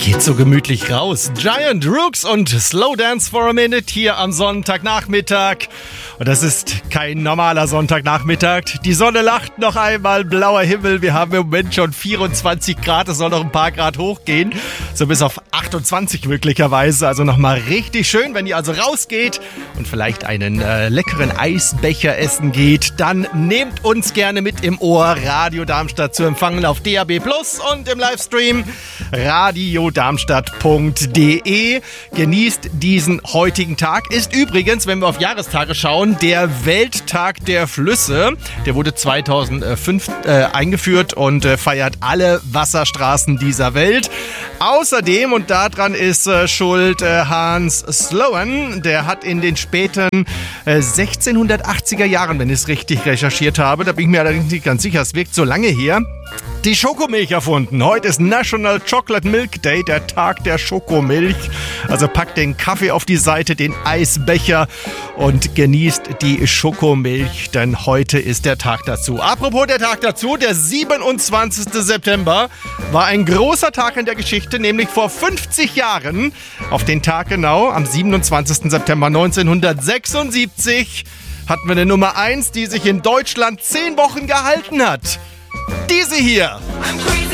Geht so gemütlich raus. Giant Rooks und Slow Dance for a Minute hier am Sonntagnachmittag. Und das ist kein normaler Sonntagnachmittag. Die Sonne lacht noch einmal, blauer Himmel. Wir haben im Moment schon 24 Grad. Es soll noch ein paar Grad hochgehen. So bis auf 28 möglicherweise. Also nochmal richtig schön, wenn ihr also rausgeht und vielleicht einen leckeren Eisbecher essen geht. Dann nehmt uns gerne mit im Ohr. Radio Darmstadt zu empfangen auf DAB+ und im Livestream radiodarmstadt.de. Genießt diesen heutigen Tag. Ist übrigens, wenn wir auf Jahrestage schauen, der Welttag der Flüsse. Der wurde 2005 eingeführt und feiert alle Wasserstraßen dieser Welt. Außerdem, und daran ist schuld Hans Sloan, der hat in den späten 1680er Jahren, wenn ich es richtig recherchiert habe, da bin ich mir allerdings nicht ganz sicher, es wirkt so lange her, die Schokomilch erfunden. Heute ist National Chocolate Milk Day, der Tag der Schokomilch. Also packt den Kaffee auf die Seite, den Eisbecher und genießt die Schokomilch, denn heute ist der Tag dazu. Apropos der Tag dazu, der 27. September war ein großer Tag in der Geschichte, nämlich vor 50 Jahren, auf den Tag genau, am 27. September 1976, hatten wir eine Nummer 1, die sich in Deutschland 10 Wochen gehalten hat. Diese hier.